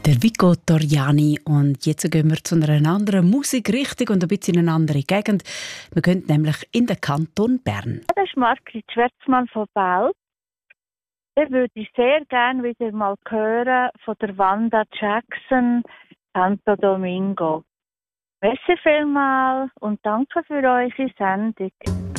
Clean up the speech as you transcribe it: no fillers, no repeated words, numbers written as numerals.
Der Vico Torriani. Und jetzt gehen wir zu einer anderen Musikrichtung und ein bisschen in eine andere Gegend. Wir gehen nämlich in den Kanton Bern. Das ist Margrit Schwerzmann von Belp. Ich würde sehr gerne wieder mal hören von der Wanda Jackson, Santo Domingo. Merci vielmals und danke für eure Sendung.